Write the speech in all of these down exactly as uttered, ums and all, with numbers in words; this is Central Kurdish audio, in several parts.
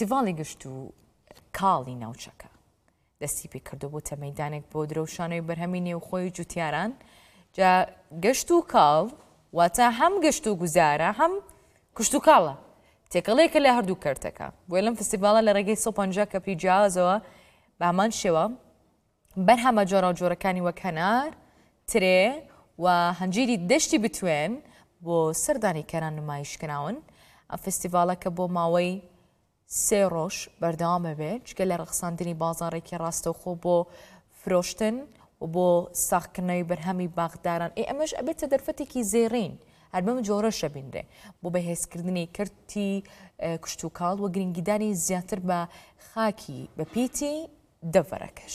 فستیڤاڵی گشت و کاڵی ناوچەکە دەستی پێ کردو بۆتە مەیدانێک بۆ درەوشانەوەی بەرهەمی نێوخۆی جوتیاران جا گەشت و کاڵ واتە هەم گەشت و گوزارە هەم کشت و کاڵە تێکەڵەیەکە لە هەردوو کەرتەکە بۆیە لەم فستیڤاڵە لە ڕێگەی سەد و پەنجا کەپی جیاوازەوە بە هەمان شێوە بەرهەمە جۆرە و جۆرەکانی وەک هەنار ترێ و هەنجیری دەشتی بتوێن بۆ سەردانی کەران نمایشکراون ئەم فستیڤاڵەکە بۆ ماوەی سێ ڕۆژ بەردەوامە بێت جگە لە ڕەخساندنی بازاڕێکی ڕاستەوخۆ بۆ فرۆشتن و بۆ ساختکردنەوەی بەرهەمی باغداران ئێ ئەمەش ئەبێتە دەرفەتێکی زێڕین هەر بەم جۆرەشە بینرێ بۆ بەهێزکردنی کردی کشت و کاڵ و گرنگیدانی زیاتر بە خاکی بە پیتی دەڤەرەکەش.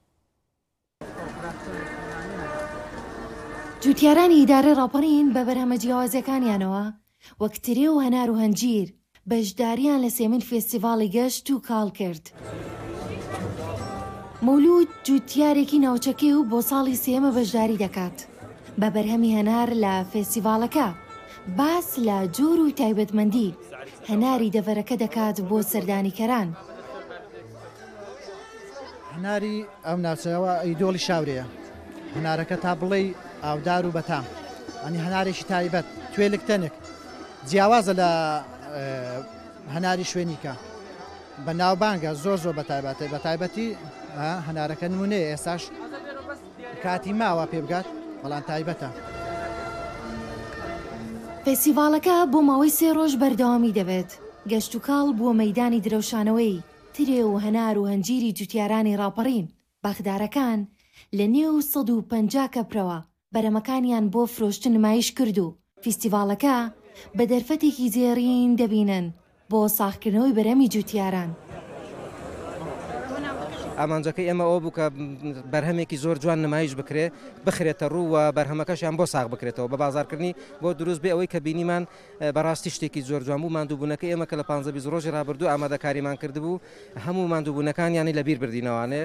جوتیارانی ئیدارە ڕاپەڕین بە بەرهەمە جیاوازەکانیانەوە وەک ترێ و هەنار و هەنجیر بەشداریان لە سێمین فێستیڤاڵی گەشت و کاڵ کرد. مەولود جوتیارێکی ناوچەکەی و بۆ ساڵی سێمە بەشداری دەکات بە بەرهەمی هەنار لە فێستیڤاڵەکە باس لە جۆر و تایبەتمەندی هەناری دەڤەرەکە دەکات بۆ سەردانیکەران. هەناری ئەم ناوچەوە ئەیدۆڵی شاورەیە هەنارەکە تا بڵێ ئاودار و بەتام ئەنی هەنارێکی تایبەت توێلکتەنێک جیاوازە لە هەناری شوێنیکە بە ناوبانگە زۆر زۆر بەتایبەتی بە تایبەتی هەنارەکە نمونەیە ئێستاش کاتی ماوە پێ بگات بەڵام تایبەتە. فێستیڤاڵەکە بۆ ماوەی سێ ڕۆژ بەردەوامی دەبێت گەشت و کاڵ بووە مەیدانی درەوشانەوەی ترێ و هەنار و هەنجیری جوتیارانی ڕاپەڕین باخدارەکان لە نێو سەد و پەنجا کەپرەوە بەرەمەکانیان بۆ فرۆشتن نمایش کرد و فیستیڤاڵەکە بە دەرفەتێکی زێڕین دەبینن بۆ ساختکردنەوەی بەرهەمی جوتیاران. ئامانجەکەی ئێمە ئەوە بوو کە بەرهەمێکی زۆر جوان نمایش بکرێ بخرێتە ڕوو و بەرهەمەکەشیان بۆ ساغ بکرێتەوە بە بازارکردنی بۆ دروست بێ ئەوەی کە بینیمان بەڕاستی شتێکی زۆر جوان بوو. ماندووبوونەکەی ئێمە کە لە پانزە بیست ڕۆژی ڕابردوو ئامادەکاریمان کردبوو هەموو ماندووبوونەکانیانی لەبیر بردینەوانێ.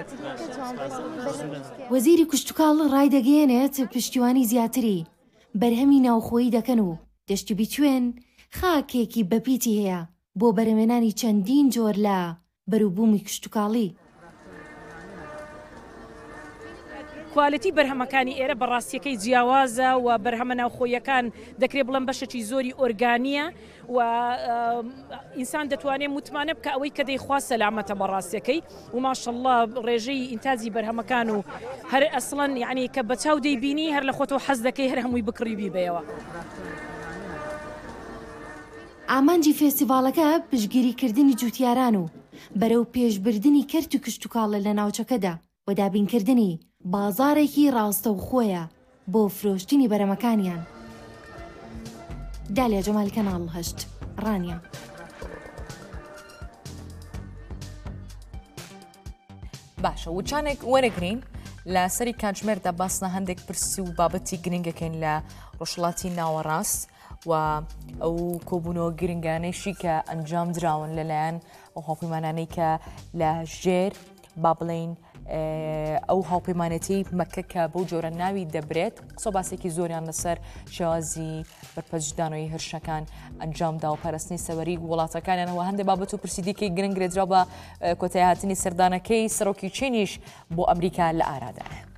وەزیری کشتتوکاڵ ڕای دەگەێنێت پشتیوانی زیاتری بەرهەمی ناوخۆیی دەکەن و دەشتی بیتوێن خاکێکی بەپیتی هەیە بۆ بەرهەمێنانی چەندین جۆر لە بەرووبوومی کشتتوکاڵی. کوالیتی بەرهەمەکانی ئێرە بەڕاستیەکەی جیاوازە و بەرهەمە ناوخۆیەکان دەکرێت بڵم بەشێکی زۆری ئۆرگانیە و ئینسان دەتوانێت متمانە بکە ئەوەی کە دەیخواست سەلامەتە بەڕاستیەکەی و ماشەڵڵا ڕێژەی ئینتازی بەرهەمەکان و هەر ئەسڵەن یعنی کە بە چاو دەیبینی هەر لە خۆتەوە حەز دەکەی هەر هەمووی بکڕی بیبەوە. ئامانجی فێستیڤاڵەکە پشتگیریکردنی جوتیاران و بەرەو پێشبردننی کەرت و کشتتوکاڵە لە ناوچەکەدا و دابینکردنی بازارێکی ڕاستەوخۆیە بۆ فرۆشتنی بەرەمەکانیان. دالیا جەمال کەناڵ هەشت ڕانیە. باشە وچانێک وەرەگرین لە سەری کاتژمێردا باسنە هەندێک پرسی و بابەتی گرنگەکەین لە ڕۆژهەڵاتی ناوەڕاست و ئەو کۆبوونەوە گرنگانەیشی کە ئەنجام دراون لەلایەن ئەو هاوپەیمانانەی کە لە ژێر با بڵێن ئەو هاوپەیمانەتی مەکە کە بەو جۆرە ناوی دەبرێت قسە باسێکی زۆریان لەسەر شێوازی بەرپەرجدانەوەی هێرشەکان ئەنجامدا و پەرستنی سەوەری وڵاتەکانیانەوە هەندێک بابەت و پرسیدیکەی گرنگ گرێدرا بە کۆتایی هاتنی سەردانەکەی سەرۆکی چینیش بۆ ئەمریکا لە ئارادایە.